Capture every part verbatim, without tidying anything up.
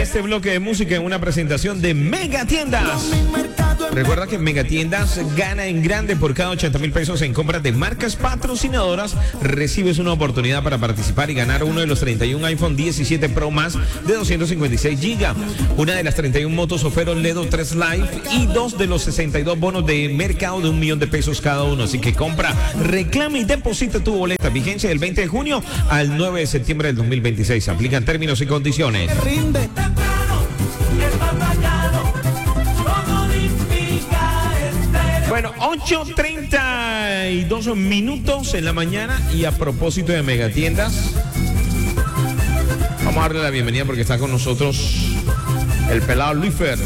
este bloque de música en una presentación de Megatiendas. Recuerda que en Megatiendas gana en grande por cada ochenta mil pesos en compras de marcas patrocinadoras. Recibes una oportunidad para participar y ganar uno de los treinta y un iPhone diecisiete Pro más de doscientos cincuenta y seis gigas, una de las treinta y un motos Ofero Ledo tres Live y dos de los sesenta y dos bonos de mercado de un millón de pesos cada uno. Así que compra, reclama y deposita tu boleta. Vigencia del veinte de junio al nueve de septiembre del dos mil veintiséis. Se aplican términos y condiciones. Bueno, ocho treinta y dos minutos en la mañana, y a propósito de Megatiendas, vamos a darle la bienvenida porque está con nosotros el pelado Luisfer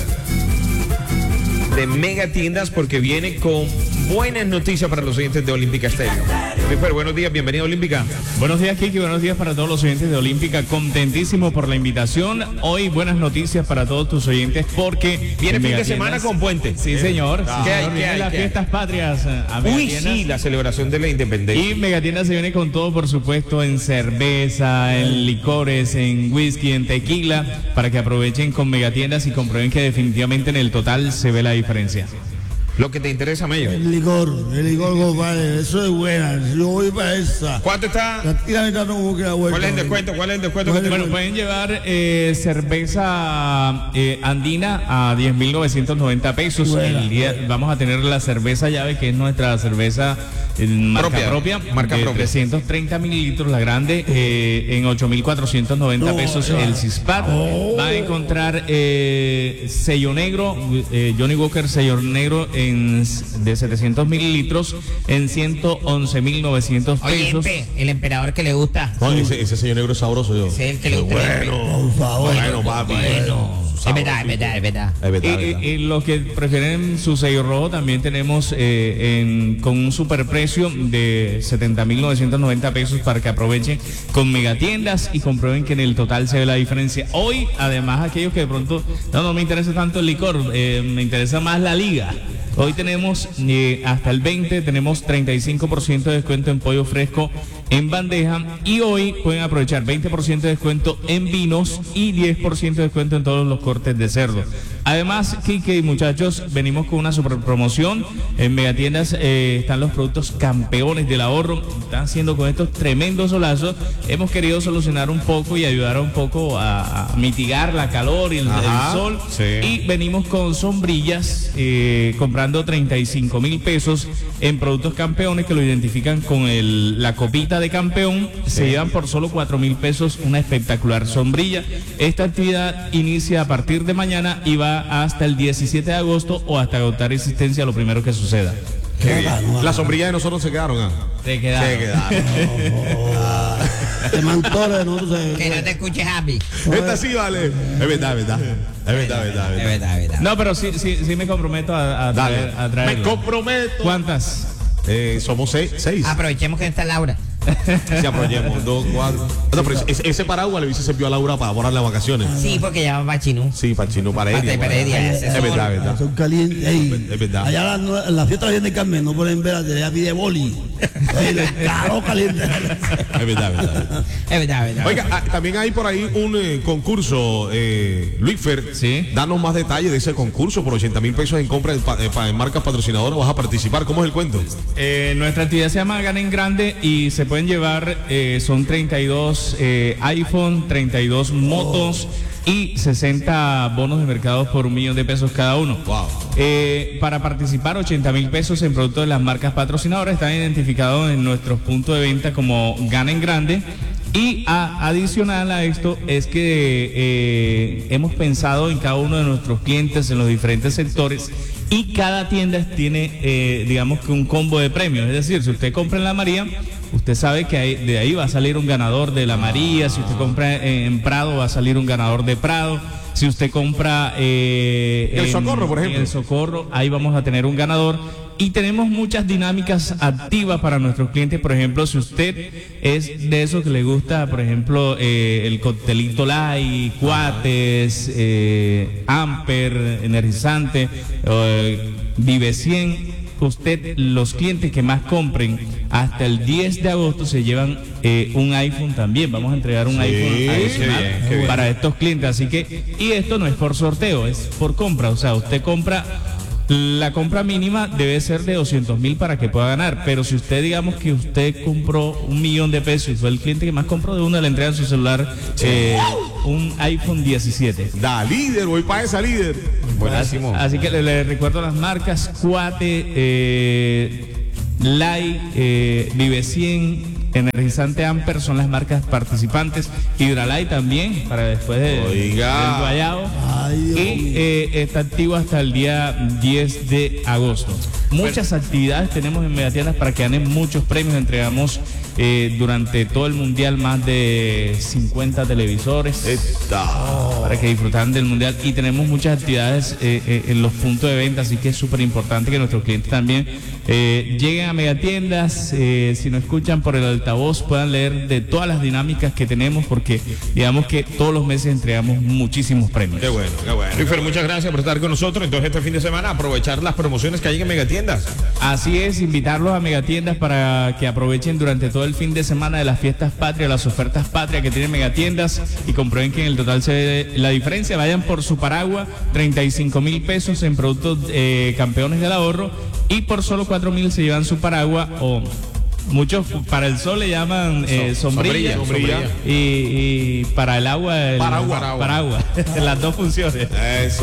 de Megatiendas, porque viene con buenas noticias para los oyentes de Olímpica Estéreo. Luisfer, buenos días, bienvenido a Olímpica. Buenos días, Kiki, buenos días para todos los oyentes de Olímpica. Contentísimo por la invitación. Hoy buenas noticias para todos tus oyentes porque viene fin de semana con puente. Sí, señor. Ah, sí, ¿qué hay, señor. qué Vienen hay, las qué fiestas hay? patrias a Uy, Megatiendas. sí, la celebración de la independencia. Y Megatiendas se viene con todo, por supuesto, en cerveza, en licores, en whisky, en tequila, para que aprovechen con Megatiendas y comprueben que definitivamente en el total se ve la diferencia. Lo que te interesa, Mello. El licor, el licor, compadre, eso es buena. Yo voy para esa. ¿Cuánto está? La tira mitad no queda vuelta. ¿Cuál es el descuento? ¿Cuál es el descuento? que te- Bueno, pueden llevar eh, cerveza eh, andina a diez mil novecientos noventa pesos. Buena. El día, vamos a tener la cerveza llave, que es nuestra cerveza eh, marca Propia, propia, marca de propia. trescientos treinta mililitros, la grande, eh, en ocho mil cuatrocientos noventa No, pesos no. el Cispat. Oh. Va a encontrar eh, sello negro, eh, Johnny Walker sello negro en de setecientos mililitros en ciento once mil novecientos Oye, pesos. Empe, el emperador que le gusta. No, ese, ese señor negro es sabroso yo. Ese es el que le gusta. Por favor. Bueno, papi. Bueno, es verdad, es verdad, es verdad. Es verdad, Y, es verdad. y- y los que prefieren su sello rojo también tenemos eh, en, con un superprecio de setenta mil novecientos noventa pesos para que aprovechen con Megatiendas y comprueben que en el total se ve la diferencia. Hoy, además, aquellos que de pronto no, no me interesa tanto el licor, eh, me interesa más la liga. Hoy tenemos eh, hasta el veinte, tenemos treinta y cinco por ciento de descuento en pollo fresco en bandeja, y hoy pueden aprovechar veinte por ciento de descuento en vinos y diez por ciento de descuento en todos los cortes de cerdo. Además, Kike y muchachos, venimos con una super promoción. En Megatiendas eh, están los productos campeones del ahorro. Están haciendo con estos tremendos solazos. Hemos querido solucionar un poco y ayudar un poco a, a mitigar la calor y el, Ajá, el sol. sí. Y venimos con sombrillas, eh, comprando treinta y cinco mil pesos en productos campeones que lo identifican con el, la copita de campeón. Se llevan por solo cuatro mil pesos una espectacular sombrilla. Esta actividad inicia a partir de mañana y va hasta el diecisiete de agosto o hasta agotar existencia, lo primero que suceda. Qué bacano. Las sombrillas de nosotros se quedaron. ¿Ah? Te quedaron. Se quedaron. Te mantores, no sé. Que no te escuches, Happy. Esta sí vale. Es verdad, es verdad. Es verdad, es verdad. Es Es verdad. verdad, es verdad. No, pero sí, sí, sí me comprometo a, a, Dale. traer, a Me traerlo. comprometo. ¿Cuántas? Eh, somos seis. seis. Aprovechemos que está Laura. Sí, apoyemos. Dos, cuatro. No, pero ese, ese paraguas le hubiese servido a Laura para borrar las vacaciones. Sí, porque ya va para Chinú. Sí, para el chino, para Para ella. Heredia, Es ese sol. verdad, es verdad. Son calientes. Ey, Es verdad. Allá en la, en la fiesta de la Virgen del Carmen no pueden ver a Tea pide boli. Ey, el caro caliente. Es verdad, es verdad. Es verdad, es verdad. Oiga, ah, también hay por ahí un eh, concurso, eh, Luisfer. Sí. Danos más detalles de ese concurso por ochenta mil pesos en compra en, pa- eh, pa- en marcas patrocinadoras. Vas a participar. ¿Cómo es el cuento? Eh, nuestra actividad se llama Gana en Grande y se pueden llevar, eh, son treinta y dos eh, iPhone, treinta y dos motos y sesenta bonos de mercado por un millón de pesos cada uno. Wow. Eh, para participar, ochenta mil pesos en productos de las marcas patrocinadoras están identificados en nuestros puntos de venta como Gana en Grande. Y a- adicional a esto es que eh, hemos pensado en cada uno de nuestros clientes en los diferentes sectores, y cada tienda tiene, eh, digamos que un combo de premios. Es decir, si usted compra en la María, usted sabe que hay- de ahí va a salir un ganador de la María. Si usted compra en, en Prado, va a salir un ganador de Prado. Si usted compra eh, El en- Socorro, por ejemplo. en el Socorro, ahí vamos a tener un ganador. Y tenemos muchas dinámicas activas para nuestros clientes. Por ejemplo, si usted es de esos que le gusta, por ejemplo, eh, el coctelito light, cuates, eh, amper, energizante, eh, Vive cien, usted, los clientes que más compren hasta el diez de agosto se llevan eh, un iPhone también. Vamos a entregar un Sí, iPhone adicional qué bien, qué bien. para estos clientes. Así que, y esto no es por sorteo, es por compra. O sea, usted compra, la compra mínima debe ser de doscientos mil para que pueda ganar. Pero si usted, digamos que usted compró un millón de pesos y fue el cliente que más compró, de una le entregan su celular eh, un iPhone diecisiete. Da líder, voy para esa líder. Buenísimo. Así que le, le recuerdo las marcas: Cuate, eh, Lai, eh, Vive cien, Energizante Amper son las marcas participantes. Hidralay también, para después de, Oiga. del guayabo. Ay, Dios Y mío. eh, está activo hasta el día diez de agosto. Muchas actividades tenemos en Megatiendas para que ganen muchos premios. Entregamos eh, durante todo el mundial más de cincuenta televisores Esta. para que disfrutaran del mundial, y tenemos muchas actividades eh, eh, en los puntos de venta, así que es súper importante que nuestros clientes también eh, lleguen a Megatiendas. Eh, si no escuchan por el altavoz, puedan leer de todas las dinámicas que tenemos, porque digamos que todos los meses entregamos muchísimos premios. Qué bueno, qué bueno. Luisfer, muchas gracias por estar con nosotros. Entonces, este fin de semana, aprovechar las promociones que hay en Megatiendas. Así es, invitarlos a Megatiendas para que aprovechen durante todo el fin de semana de las fiestas patrias, las ofertas patrias que tiene Megatiendas, y comprueben que en el total se ve la diferencia. Vayan por su paraguas, treinta y cinco mil pesos en productos eh, campeones del ahorro, y por solo cuatro mil se llevan su paraguas, o muchos para el sol le llaman eh, sombrilla, sombrilla, sombrilla. Y, y para el agua el Paraguas. paraguas. Las dos funciones. Eso.